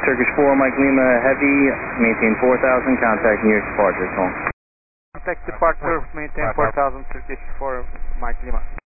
Turkish 4, Mike Lima Heavy, maintain 4000, contacting your departure, call. Contact departure, maintain 4000, Turkish 4, Mike Lima.